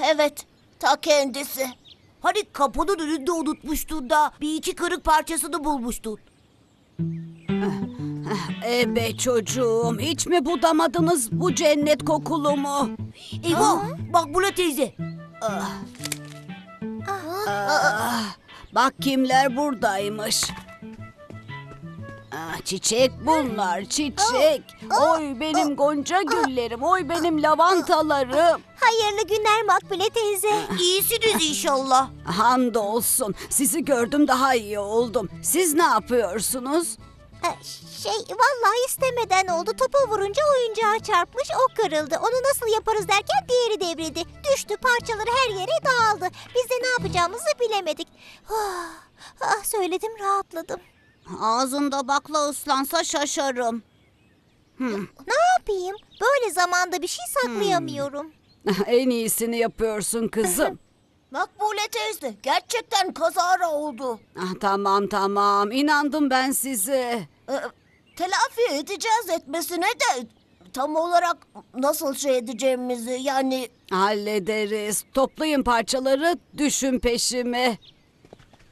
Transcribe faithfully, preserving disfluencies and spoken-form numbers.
Evet, ta kendisi. Hani kapının önünde unutmuştun da bir iki kırık parçasını bulmuştun. Ebe çocuğum, hiç mi budamadınız bu cennet kokulu mu? Eyvah, Makbule teyze. Bak kimler buradaymış. Ah, çiçek bunlar, çiçek. Oy benim gonca güllerim, oy benim lavantalarım. Hayırlı günler Makbule teyze. İyisiniz inşallah. Hamdolsun, sizi gördüm daha iyi oldum. Siz ne yapıyorsunuz? Ee, Şey vallahi istemeden oldu. Topa vurunca oyuncağa çarpmış, o kırıldı. Onu nasıl yaparız derken diğeri devrildi. Düştü, parçaları her yere dağıldı. Biz de ne yapacağımızı bilemedik. Ah, ah, söyledim, rahatladım. Ağzında bakla ıslansa şaşarım. Ne yapayım? Böyle zamanda bir şey saklayamıyorum. En iyisini yapıyorsun kızım. Makbule teyze, gerçekten kazara oldu. Ah, tamam tamam, inandım ben size. Ee, telafi edeceğiz etmesine de tam olarak nasıl şey edeceğimizi yani... Hallederiz. Toplayın parçaları, düşün peşime.